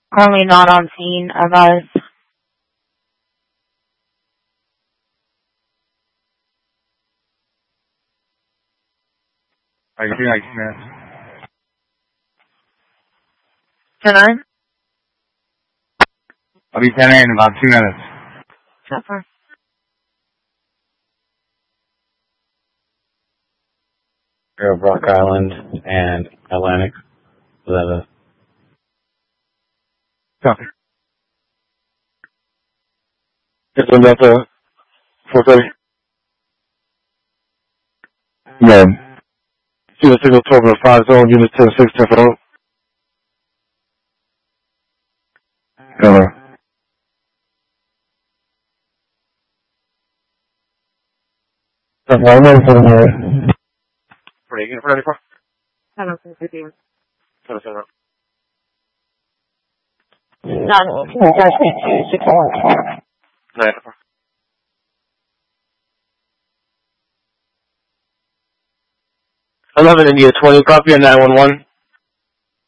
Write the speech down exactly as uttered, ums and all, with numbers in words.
Currently not on scene, advise. I think I can. ten nine? I'll be ten eight in about two minutes. Suffer. Air of Rock Island and Atlantic. eleven. Copy. It's on Delta four thirty. No. Unit signal twelve oh five zone, unit ten six, ten for Hello. I'm ready for the minute. What are you getting for ninety-four? seven fifty. seven seven. Nine, six one. ninety-four. eleven India twenty, copy on nine one one.